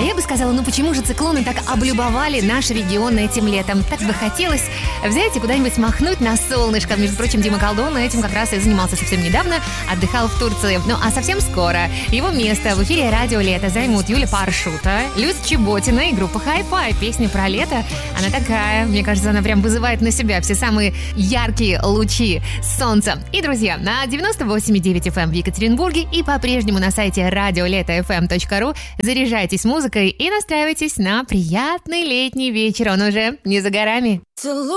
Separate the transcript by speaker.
Speaker 1: Я бы сказала, ну почему же циклоны так облюбовали наш регион этим летом? Так бы хотелось взять и куда-нибудь махнуть на солнышко. Между прочим, Дима Колдон этим как раз и занимался совсем недавно, отдыхал в Турции. Ну а совсем скоро его место в эфире «Радио Лето» займут Юля Паршута, Люся Чеботина и группа Hi-Fi. Песня про лето, она такая, мне кажется, она прям вызывает на себя все самые яркие лучи солнца. И, друзья, на 98,9 FM в Екатеринбурге и по-прежнему на сайте radioletofm.ru заряжайтесь музыкой и настраивайтесь на приятный летний вечер. Он уже не за горами.